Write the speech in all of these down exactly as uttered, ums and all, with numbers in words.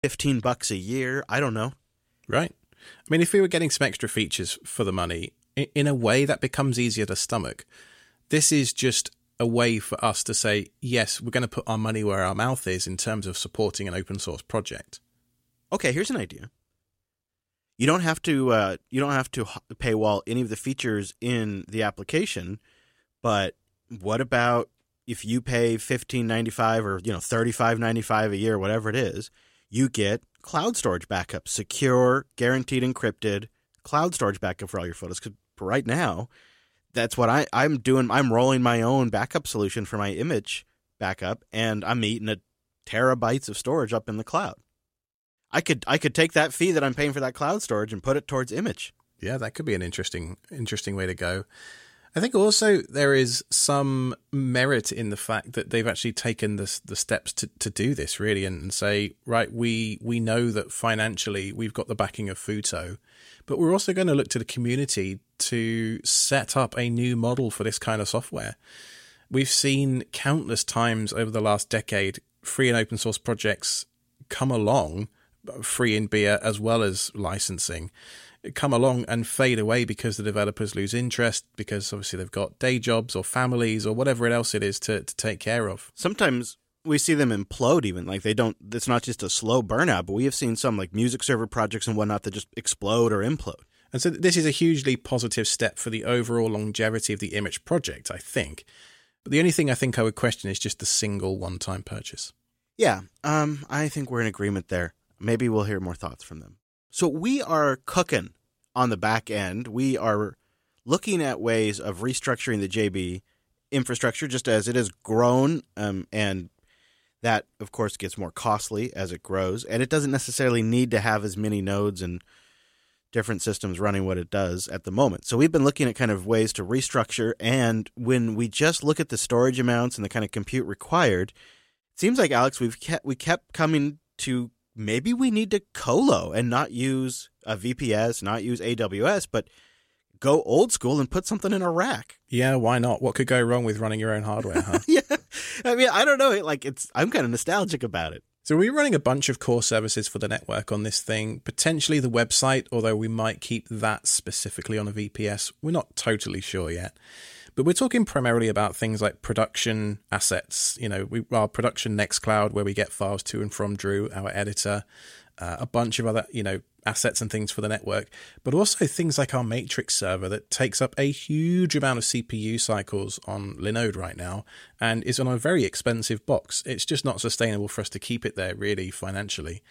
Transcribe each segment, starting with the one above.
fifteen bucks a year. I don't know. Right. I mean, if we were getting some extra features for the money, in a way that becomes easier to stomach. This is just a way for us to say, yes, we're going to put our money where our mouth is in terms of supporting an open source project. Okay, here's an idea. You don't have to uh, you don't have to paywall any of the features in the application, but what about if you pay fifteen ninety-five or you know thirty-five ninety-five a year, whatever it is, you get cloud storage backup, secure, guaranteed encrypted cloud storage backup for all your photos. Because right now, that's what I, I'm doing. I'm rolling my own backup solution for my image backup, and I'm eating a terabytes of storage up in the cloud. I could I could take that fee that I'm paying for that cloud storage and put it towards image. Yeah, that could be an interesting interesting way to go. I think also there is some merit in the fact that they've actually taken the the steps to, to do this really and, and say, right, we we know that financially we've got the backing of Futo, but we're also going to look to the community to set up a new model for this kind of software. We've seen countless times over the last decade free and open source projects come along, free in beer as well as licensing, come along and fade away because the developers lose interest, because obviously they've got day jobs or families or whatever else it is to, to take care of. Sometimes we see them implode even. Like they don't, it's not just a slow burnout, but we have seen some like music server projects and whatnot that just explode or implode. And so this is a hugely positive step for the overall longevity of the image project, I think. But the only thing I think I would question is just the single one-time purchase. Yeah, um, I think we're in agreement there. Maybe we'll hear more thoughts from them. So we are cooking on the back end. We are looking at ways of restructuring the J B infrastructure just as it has grown, um, and that, of course, gets more costly as it grows. And it doesn't necessarily need to have as many nodes and different systems running what it does at the moment. So we've been looking at kind of ways to restructure, and when we just look at the storage amounts and the kind of compute required, it seems like, Alex, we've kept, we kept coming to maybe we need to colo and not use a V P S, not use A W S, but go old school and put something in a rack. Yeah, why not? What could go wrong with running your own hardware, huh? Yeah. I mean, I don't know. Like, it's, I'm kind of nostalgic about it. So we're running a bunch of core services for the network on this thing, potentially the website, although we might keep that specifically on a V P S. We're not totally sure yet. But we're talking primarily about things like production assets, you know, we, our production Nextcloud, where we get files to and from Drew, our editor, uh, a bunch of other, you know, assets and things for the network, but also things like our Matrix server that takes up a huge amount of C P U cycles on Linode right now and is on a very expensive box. It's just not sustainable for us to keep it there really financially.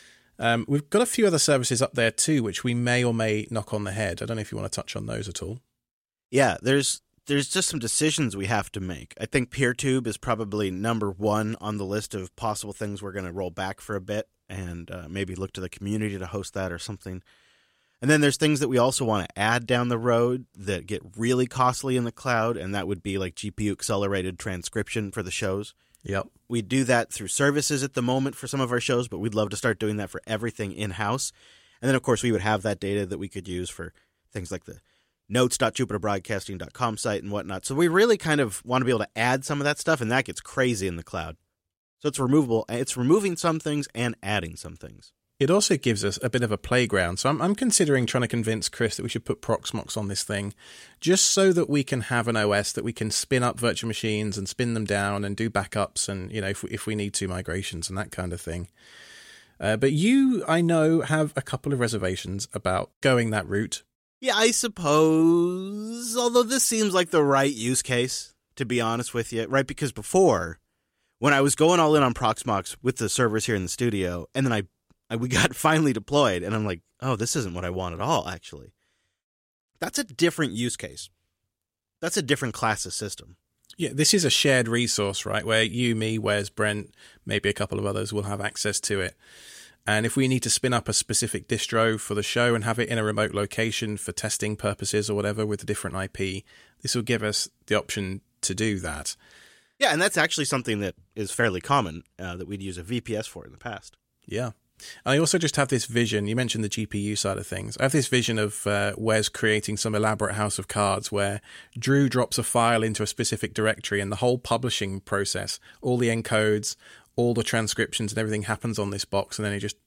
Um, we've got a few other services up there too, which we may or may knock on the head. I don't know if you want to touch on those at all. Yeah, there's there's just some decisions we have to make. I think PeerTube is probably number one on the list of possible things we're going to roll back for a bit and uh, maybe look to the community to host that or something. And then there's things that we also want to add down the road that get really costly in the cloud, and that would be like G P U-accelerated transcription for the shows. Yep. We do that through services at the moment for some of our shows, but we'd love to start doing that for everything in-house. And then, of course, we would have that data that we could use for things like the notes dot jupiter broadcasting dot com site and whatnot. So we really kind of want to be able to add some of that stuff, and that gets crazy in the cloud. So it's removable. It's removing some things and adding some things. It also gives us a bit of a playground. So I'm, I'm considering trying to convince Chris that we should put Proxmox on this thing, just so that we can have an O S that we can spin up virtual machines and spin them down and do backups and, you know, if we, if we need to, migrations and that kind of thing. Uh, but you, I know, have a couple of reservations about going that route. Yeah, I suppose, although this seems like the right use case, to be honest with you, right? Because before, when I was going all in on Proxmox with the servers here in the studio, and then I, I we got finally deployed, and I'm like, oh, this isn't what I want at all, actually. That's a different use case. That's a different class of system. Yeah, this is a shared resource, right, where you, me, Wes, Brent, maybe a couple of others will have access to it. And if we need to spin up a specific distro for the show and have it in a remote location for testing purposes or whatever with a different I P, this will give us the option to do that. Yeah, and that's actually something that is fairly common uh, that we'd use a V P S for in the past. Yeah. And I also just have this vision. You mentioned the G P U side of things. I have this vision of uh, Wes creating some elaborate house of cards where Drew drops a file into a specific directory and the whole publishing process, all the encodes, all the transcriptions and everything happens on this box, and then it just